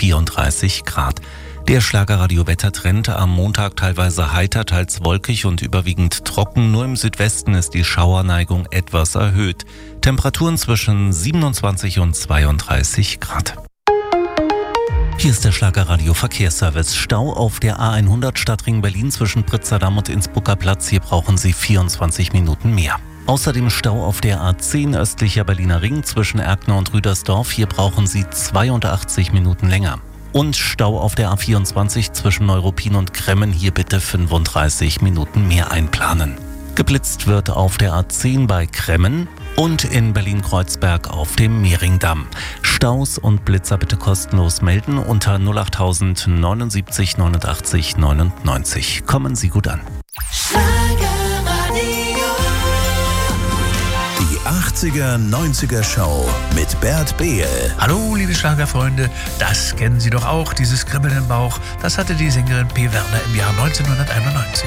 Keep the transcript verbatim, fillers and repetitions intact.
vierunddreißig Grad. Der Schlagerradio-Wettertrend: am Montag teilweise heiter, teils wolkig und überwiegend trocken. Nur im Südwesten ist die Schauerneigung etwas erhöht. Temperaturen zwischen siebenundzwanzig und zweiunddreißig Grad. Hier ist der Schlagerradio Verkehrsservice. Stau auf der A hundert Stadtring Berlin zwischen Pritzerdamm und Innsbrucker Platz. Hier brauchen Sie vierundzwanzig Minuten mehr. Außerdem Stau auf der A zehn östlicher Berliner Ring zwischen Erkner und Rüdersdorf. Hier brauchen Sie zweiundachtzig Minuten länger. Und Stau auf der A vierundzwanzig zwischen Neuruppin und Kremmen. Hier bitte fünfunddreißig Minuten mehr einplanen. Geblitzt wird auf der A zehn bei Kremmen und in Berlin-Kreuzberg auf dem Mehringdamm. Staus und Blitzer bitte kostenlos melden unter null achttausend neunundsiebzig neunundachtzig neunundneunzig. Kommen Sie gut an. Die achtziger, neunziger Show mit Bert Behl. Hallo, liebe Schlagerfreunde, das kennen Sie doch auch, dieses Kribbeln im Bauch. Das hatte die Sängerin P. Werner im Jahr neunzehnhunderteinundneunzig.